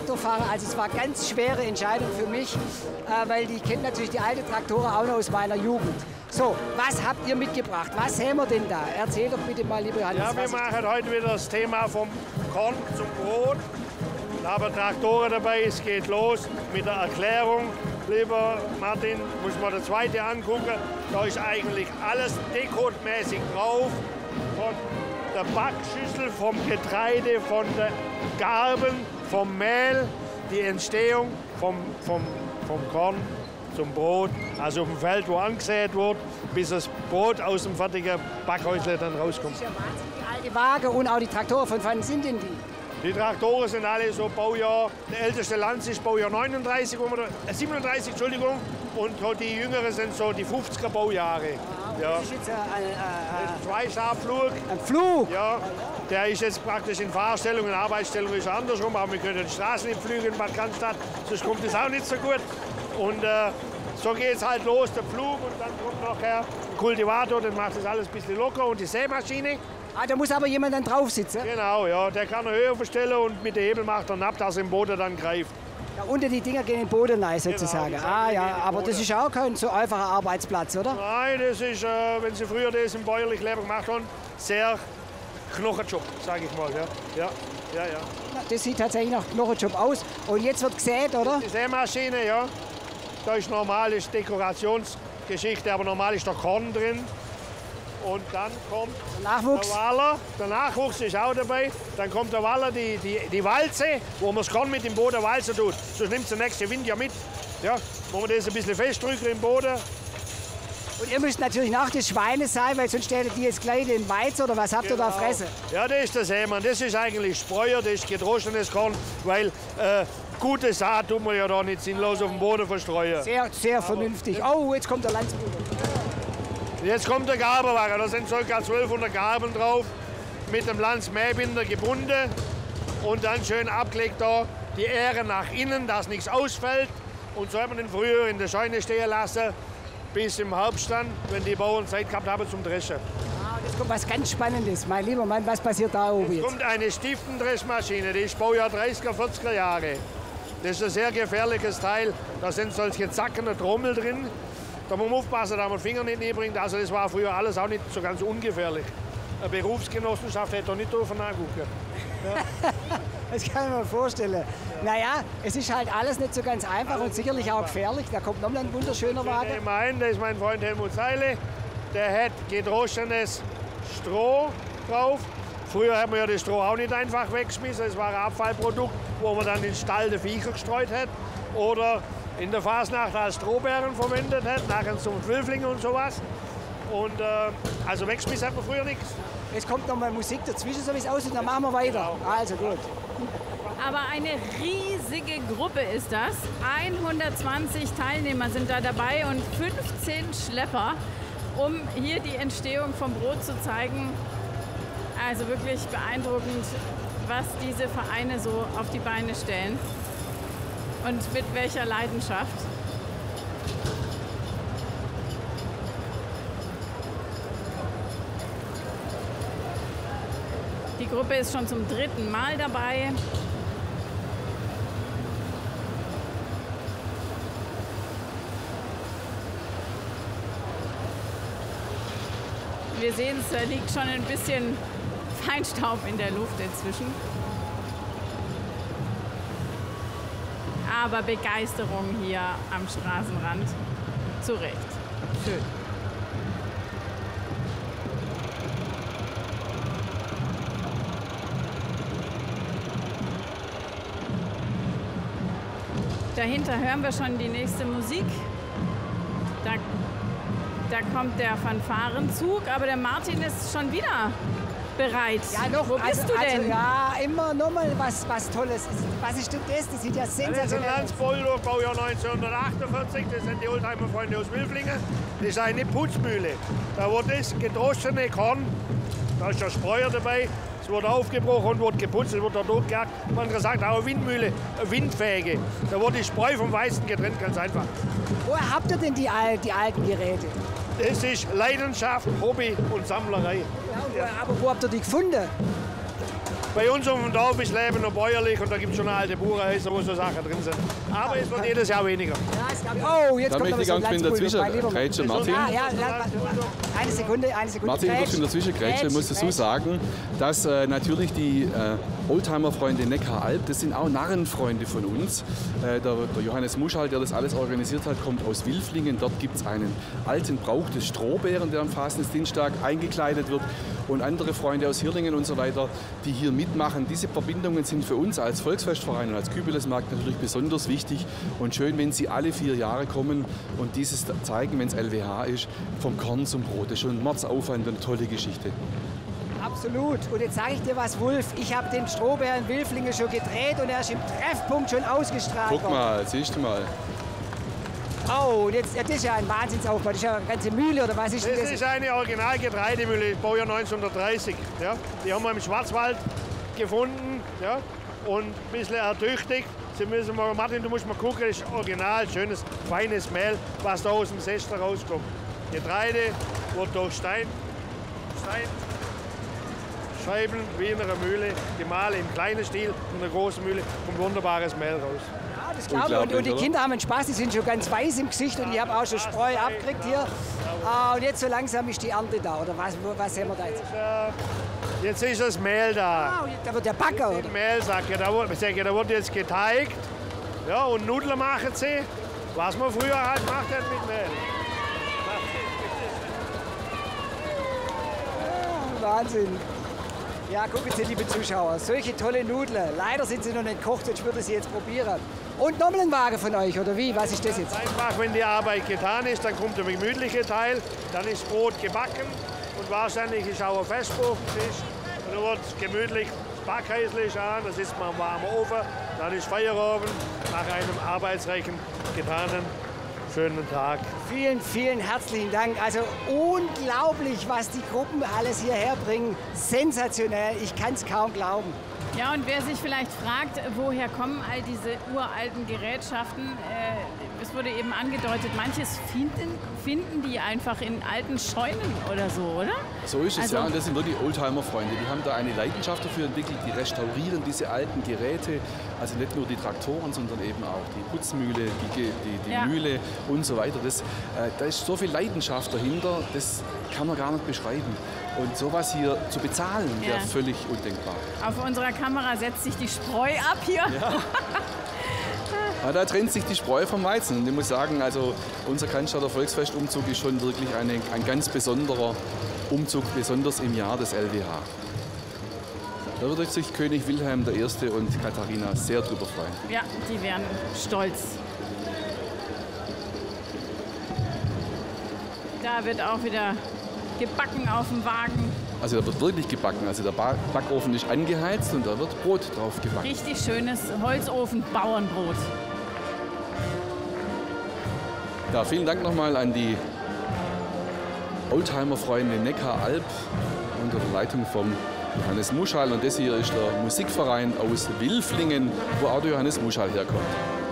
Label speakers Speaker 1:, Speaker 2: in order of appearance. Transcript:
Speaker 1: Traktorfahrer. Also es war eine ganz schwere Entscheidung für mich, weil ich kenne natürlich die alten Traktoren auch noch aus meiner Jugend. So, was habt ihr mitgebracht? Was sehen wir denn da? Erzähl doch bitte mal, lieber Hannes.
Speaker 2: Ja, wir machen heute wieder das Thema vom Korn zum Brot. Da haben wir Traktoren dabei, es geht los mit der Erklärung. Lieber Martin, muss man das zweite angucken. Da ist eigentlich alles dekodmäßig drauf. Von der Backschüssel, vom Getreide, von den Garben, vom Mehl, die Entstehung vom Korn zum Brot, also auf dem Feld, wo angesät wird, bis das Brot aus dem fertigen Backhäusle dann rauskommt.
Speaker 1: Das ist ja Wahnsinn, die alte Waage und auch die Traktoren. Von wann sind denn die?
Speaker 2: Die Traktoren sind alle so Baujahr, der älteste Lanz ist Baujahr 37, 37, Entschuldigung, und die jüngeren sind so die 50er Baujahre.
Speaker 1: Ja. Das ist jetzt
Speaker 2: ein Zweistabflug.
Speaker 1: Ein Flug?
Speaker 2: Ja, der ist jetzt praktisch in Fahrstellung, in Arbeitsstellung ist er andersrum, aber wir können die Straßen nicht pflügen in Bad Cannstatt, sonst kommt das auch nicht so gut. Und so geht es halt los, der Flug, und dann kommt nachher ein Kultivator, der macht das alles ein bisschen locker, und die Sämaschine.
Speaker 1: Ah, da muss aber jemand dann drauf sitzen?
Speaker 2: Genau, ja, der kann eine Höhe verstellen und mit dem Hebel macht er ab, dass er im Boden dann greift.
Speaker 1: Ja, unter die Dinger gehen in den Boden rein, sozusagen.
Speaker 2: Genau,
Speaker 1: ah ja, aber das ist auch kein so einfacher Arbeitsplatz, oder?
Speaker 2: Nein, das ist, wenn Sie früher das im bäuerlichen Leben gemacht haben, sehr Knochenjob, sage ich mal. Ja.
Speaker 1: Das sieht tatsächlich nach Knochenjob aus. Und jetzt wird gesät, oder?
Speaker 2: Die Sämaschine, ja. Da ist normal ist Dekorationsgeschichte, aber normal ist der Korn drin. Und dann kommt
Speaker 1: der Nachwuchs.
Speaker 2: Der Waller. Der Nachwuchs ist auch dabei. Dann kommt der Waller, die Walze, wo man das Korn mit dem Boden walzen tut. Sonst nimmt der nächste Wind ja mit. Ja, wo man das ein bisschen festdrückt im Boden.
Speaker 1: Und ihr müsst natürlich nach des Schweines sein, weil sonst stellt ihr jetzt gleich den Weizen oder was habt ihr da fressen?
Speaker 2: Ja, das ist der Sämann. Das ist eigentlich Spreuer, das ist gedroschenes Korn, weil gute Saat tut man ja da nicht sinnlos auf dem Boden verstreuen.
Speaker 1: Sehr, sehr vernünftig. Oh, jetzt kommt der Landsbruder.
Speaker 2: Jetzt kommt der Garbenwagen, da sind ca. 1200 Garben drauf, mit dem Landsmähbinder gebunden und dann schön abgelegt da die Ähre nach innen, dass nichts ausfällt. Und so hat man den früher in der Scheune stehen lassen, bis im Herbst dann, wenn die Bauern Zeit gehabt haben zum Dreschen.
Speaker 1: Ah, jetzt kommt was ganz Spannendes, mein lieber Mann, was passiert da oben jetzt?
Speaker 2: Jetzt kommt eine Stiftendreschmaschine, die ist Baujahr 30er, 40er Jahre. Das ist ein sehr gefährliches Teil, da sind solche Zacken und Trommel drin. Da muss man aufpassen, dass man den Finger nicht bringt. Also das war früher alles auch nicht so ganz ungefährlich. Eine Berufsgenossenschaft hätte doch nicht dürfen nachgucken. Ja.
Speaker 1: Das kann ich mir vorstellen. Naja, es ist halt alles nicht so ganz einfach und sicherlich auch gefährlich. Da kommt nochmal ein wunderschöner Wagen.
Speaker 2: Das ist mein Freund Helmut Seile. Der hat gedroschenes Stroh drauf. Früher hat man ja das Stroh auch nicht einfach weggeschmissen. Es war ein Abfallprodukt, wo man dann in den Stall der Viecher gestreut hat. Oder in der Fasnacht als Strohbären verwendet hat, nachher zum Zwölflinge und sowas. Und also wegschmissen hat man früher nichts.
Speaker 1: Es kommt noch mal Musik dazwischen, so wie es aussieht, dann machen wir weiter. Also gut.
Speaker 3: Aber eine riesige Gruppe ist das. 120 Teilnehmer sind da dabei und 15 Schlepper, um hier die Entstehung vom Brot zu zeigen. Also wirklich beeindruckend, was diese Vereine so auf die Beine stellen. Und mit welcher Leidenschaft. Die Gruppe ist schon zum 3. Mal dabei. Wir sehen, es liegt schon ein bisschen Feinstaub in der Luft inzwischen. Aber Begeisterung hier am Straßenrand. Zu Recht. Schön. Dahinter hören wir schon die nächste Musik. Da kommt der Fanfarenzug, aber der Martin ist schon wieder bereit.
Speaker 1: Ja, noch.
Speaker 3: Wo bist du denn?
Speaker 1: Ja, immer noch mal was Tolles. Was ist denn das? Das sieht ja sensationell aus.
Speaker 2: Das ist ein Landsboiler, Baujahr 1948. Das sind die Oldtimer-Freunde aus Wilflingen. Das ist eine Putzmühle. Da wird das gedroschene Korn, da ist der Spreuer dabei, es wird aufgebrochen und wird geputzt, es wird da durchgejagt. Man sagt auch eine Windmühle, eine windfähige. Da wird die Spreu vom Weißen getrennt, ganz einfach.
Speaker 1: Woher habt ihr denn die alten Geräte?
Speaker 2: Das ist Leidenschaft, Hobby und Sammlerei.
Speaker 1: Ja, aber wo habt ihr die gefunden?
Speaker 2: Bei uns auf dem Dorf ist Leben noch bäuerlich und da gibt es schon alte Bauernhäuser, wo so Sachen drin sind. Aber es wird jedes Jahr weniger.
Speaker 1: Oh, jetzt kommt noch so ein
Speaker 4: dazwischen. Grätsche, Martin.
Speaker 1: Eine Sekunde.
Speaker 4: Martin, ich muss dazwischen grätschen. Ich muss dazu sagen, dass natürlich die Oldtimer-Freunde Neckaralb, das sind auch Narrenfreunde von uns. Der Johannes Muschal, der das alles organisiert hat, kommt aus Wilflingen. Dort gibt es einen alten Brauch des Strohbären, der am Fasnachtsdienstag eingekleidet wird. Und andere Freunde aus Hirlingen und so weiter, die hier mitmachen. Diese Verbindungen sind für uns als Volksfestverein und als Kübelesmarkt natürlich besonders wichtig. Und schön, wenn Sie alle 4 Jahre kommen und dieses zeigen, wenn es LWH ist, vom Korn zum Brot. Das ist schon ein Mordsaufwand und eine tolle Geschichte.
Speaker 1: Absolut. Und jetzt sage ich dir was, Wulf. Ich habe den Strohbär in Wilflingen schon gedreht und er ist im Treffpunkt schon ausgestrahlt.
Speaker 4: Guck mal, siehst du mal.
Speaker 1: Oh, und jetzt, das ist ja ein Wahnsinnsaufbau. Das ist ja eine ganze Mühle, oder was ist das?
Speaker 2: Das ist eine Original-Getreidemühle, Baujahr 1930. Ja. Die haben wir im Schwarzwald gefunden, ja, und ein bisschen ertüchtigt. Sie müssen mal, Martin, du musst mal gucken, das ist original, schönes, feines Mehl, was da aus dem Sester rauskommt. Getreide wird durch Steinscheiben wie in einer Mühle gemahlen, im kleinen Stil, in einer großen Mühle, kommt wunderbares Mehl raus.
Speaker 1: Ja, das glaube ich. Und die Kinder haben einen Spaß, die sind schon ganz weiß im Gesicht und ich habe auch schon Spreu abgekriegt hier. Und jetzt so langsam ist die Ernte da, oder was haben wir da jetzt?
Speaker 2: Jetzt ist das Mehl da.
Speaker 1: Da wird der Backer, oder?
Speaker 2: Die Mehlsacke, da wird jetzt geteigt, ja, und Nudeln machen sie, was man früher halt gemacht hat mit Mehl.
Speaker 1: Wahnsinn. Ja, gucken Sie, liebe Zuschauer, solche tolle Nudeln. Leider sind sie noch nicht gekocht, sonst würde ich sie jetzt probieren. Und nochmal ein Wagen von euch, oder wie? Was ist das jetzt?
Speaker 2: Einfach, wenn die Arbeit getan ist, dann kommt der gemütliche Teil, dann ist Brot gebacken und wahrscheinlich ist auch ein Festbrot und dann wird gemütlich das Backhäusle an, das ist mal im warmen Ofen, dann ist Feierabend nach einem arbeitsreichen, getanen, schönen Tag.
Speaker 1: Vielen, vielen herzlichen Dank. Also unglaublich, was die Gruppen alles hierher bringen. Sensationell, ich kann es kaum glauben.
Speaker 3: Ja, und wer sich vielleicht fragt, woher kommen all diese uralten Gerätschaften, es wurde eben angedeutet, manches finden die einfach in alten Scheunen oder so, oder?
Speaker 4: So ist es, ja. Und das sind wirklich Oldtimer-Freunde. Die haben da eine Leidenschaft dafür entwickelt, die restaurieren diese alten Geräte. Also nicht nur die Traktoren, sondern eben auch die Putzmühle, die ja, Mühle und so weiter. Da ist so viel Leidenschaft dahinter, das kann man gar nicht beschreiben. Und sowas hier zu bezahlen, wäre völlig undenkbar.
Speaker 3: Auf unserer Kamera setzt sich die Spreu ab hier. Ja.
Speaker 4: Ja, da trennt sich die Spreu vom Weizen. Und ich muss sagen, also unser Cannstatter Volksfestumzug ist schon wirklich ein ganz besonderer Umzug, besonders im Jahr des LWH. Da würde sich König Wilhelm I. und Katharina sehr drüber freuen.
Speaker 3: Ja, die wären stolz. Da wird auch wieder gebacken auf dem Wagen.
Speaker 4: Also da wird wirklich gebacken. Also der Backofen ist angeheizt und da wird Brot drauf gebacken.
Speaker 3: Richtig schönes Holzofen-Bauernbrot.
Speaker 4: Ja, vielen Dank nochmal an die Oldtimer-Freunde Neckaralb unter der Leitung vom Johannes Muschal. Und das hier ist der Musikverein aus Wilflingen, wo auch der Johannes Muschal herkommt.